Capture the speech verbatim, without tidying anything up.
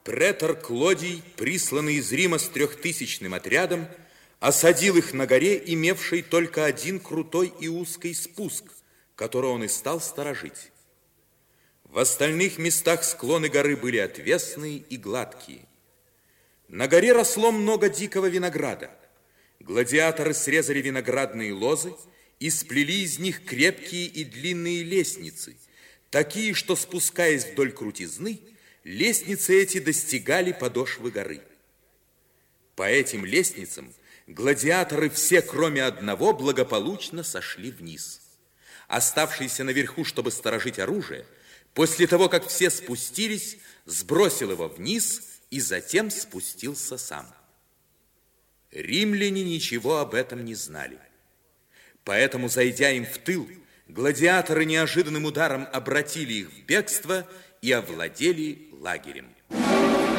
Претор Клодий, присланный из Рима с трехтысячным отрядом, осадил их на горе, имевшей только один крутой и узкий спуск, который он и стал сторожить. В остальных местах склоны горы были отвесные и гладкие. На горе росло много дикого винограда. Гладиаторы срезали виноградные лозы и сплели из них крепкие и длинные лестницы, такие, что, спускаясь вдоль крутизны, лестницы эти достигали подошвы горы. По этим лестницам гладиаторы все, кроме одного, благополучно сошли вниз. Оставшийся наверху, чтобы сторожить оружие, после того, как все спустились, сбросил его вниз и затем спустился сам. Римляне ничего об этом не знали. Поэтому, зайдя им в тыл, гладиаторы неожиданным ударом обратили их в бегство и овладели лагерем.